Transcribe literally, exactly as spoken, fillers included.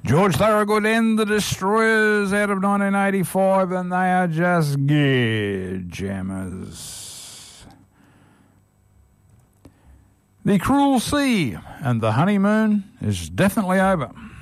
George Thorogood and the Destroyers out of nineteen eighty-five, and they are just gear jammers. The Cruel Sea and the honeymoon is definitely over.